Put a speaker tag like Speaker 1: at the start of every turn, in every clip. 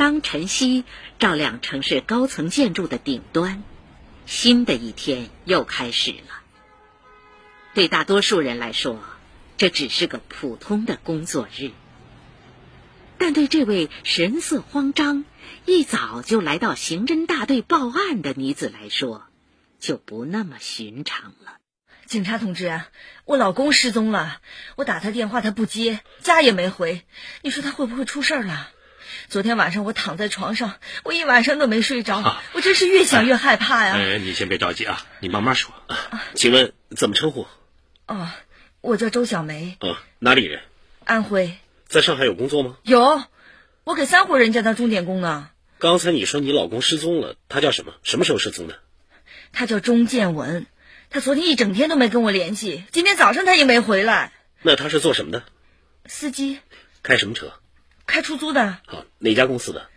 Speaker 1: 当晨曦，照亮城市高层建筑的顶端，新的一天又开始了。对大多数人来说，这只是个普通的工作日，但对这位神色慌张、一早就来到刑侦大队报案的女子来说，就不那么寻常了。
Speaker 2: 警察同志，我老公失踪了，我打他电话他不接，家也没回，你说他会不会出事了？昨天晚上我躺在床上，我一晚上都没睡着，我真是越想越害怕呀。
Speaker 3: 你先别着急啊，你慢慢说。请问怎么称呼？
Speaker 2: 我叫周小梅。
Speaker 3: 哪里人？
Speaker 2: 安徽。
Speaker 3: 在上海有工作吗？
Speaker 2: 有，我给3户人家当钟点工呢。
Speaker 3: 刚才你说你老公失踪了，他叫什么？什么时候失踪的？
Speaker 2: 他叫钟建文，他昨天一整天都没跟我联系，今天早上他也没回来。
Speaker 3: 那他是做什么的？
Speaker 2: 司机。开
Speaker 3: 什么车？
Speaker 2: 开出租的。
Speaker 3: 好，哪家公司的？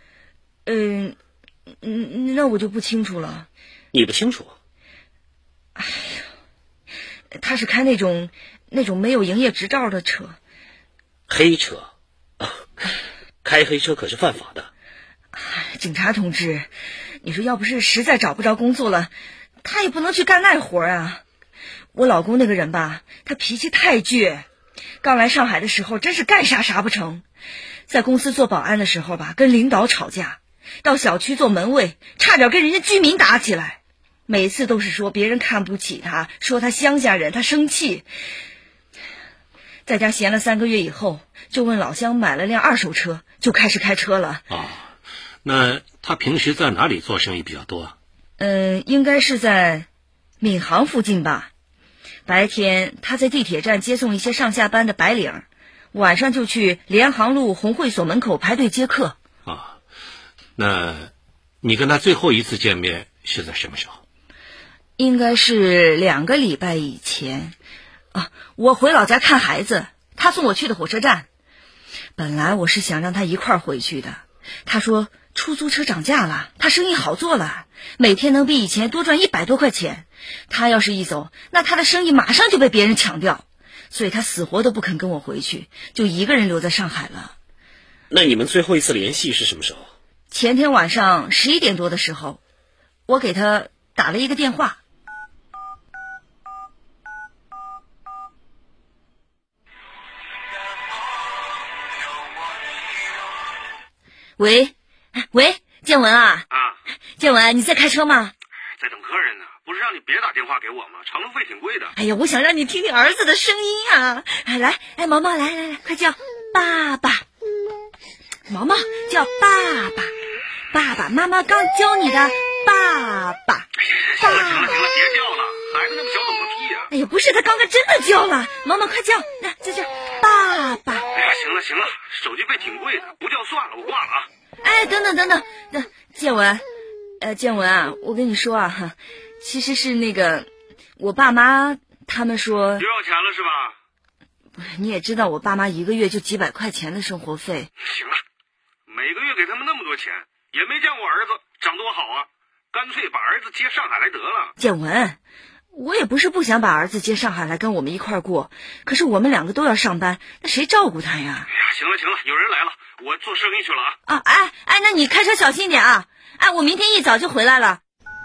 Speaker 2: 那我就不清楚了。
Speaker 3: 你不清楚？
Speaker 2: 哎呀，他是开那种没有营业执照的车。
Speaker 3: 黑车？开黑车可是犯法的。
Speaker 2: 警察同志，你说要不是实在找不着工作了，他也不能去干那活啊。我老公那个人吧，他脾气太倔，刚来上海的时候真是干啥不成。在公司做保安的时候吧，跟领导吵架，到小区做门卫，差点跟人家居民打起来。每次都是说别人看不起他，说他乡下人，他生气。在家闲了3个月以后，就问老乡买了辆2手车，就开始开车了。
Speaker 3: 那他平时在哪里做生意比较多？
Speaker 2: 应该是在闵行附近吧。白天他在地铁站接送一些上下班的白领，晚上就去联航路红会所门口排队接客。
Speaker 3: 那你跟他最后一次见面是在什么时候？
Speaker 2: 应该是2个礼拜以前。我回老家看孩子，他送我去的火车站。本来我是想让他一块儿回去的，他说出租车涨价了，他生意好做了，每天能比以前多赚100多块钱。他要是一走，那他的生意马上就被别人抢掉，所以他死活都不肯跟我回去，就一个人留在上海了。
Speaker 3: 那你们最后一次联系是什么时候？
Speaker 2: 前天晚上11点多的时候，我给他打了一个电话。喂，建文啊！建文，你在开车吗？
Speaker 4: 在等客人呢，不是让你别打电话给我吗？长途费挺贵的。
Speaker 2: 哎呀，我想让你听听儿子的声音啊！来，毛毛，来，快叫爸爸。毛毛叫爸爸，爸爸，妈妈刚教你的爸爸。
Speaker 4: 行了，别叫了，孩子那么小懂个屁呀！
Speaker 2: 哎呀，不是，他刚刚真的叫了。毛毛快叫，来，在这爸爸。
Speaker 4: 哎呀，行了，手机费挺贵的，不叫算了，我挂了啊。
Speaker 2: 等，建文啊，我跟你说啊，其实是我爸妈他们说
Speaker 4: 又要钱了是吧？
Speaker 2: 不是，你也知道我爸妈1个月就几百块钱的生活费。
Speaker 4: 行了，每个月给他们那么多钱，也没见我儿子长多好啊，干脆把儿子接上海来得了。
Speaker 2: 建文，我也不是不想把儿子接上海来跟我们一块儿过，可是我们2个都要上班，那谁照顾他呀？
Speaker 4: 哎呀，行了，有人来了，我做生意去了啊。
Speaker 2: 那你开车小心点啊！我明天一早就回来了。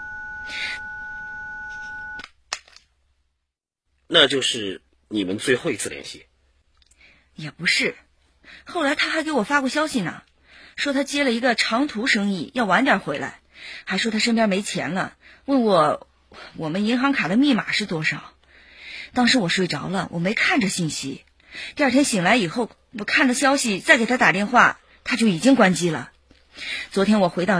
Speaker 3: 那就是你们最后一次联系？
Speaker 2: 也不是，后来他还给我发过消息呢，说他接了一个长途生意，要晚点回来，还说他身边没钱了，问我们银行卡的密码是多少。当时我睡着了，我没看着信息。第2天醒来以后，我看着消息再给他打电话，他就已经关机了。昨天我回到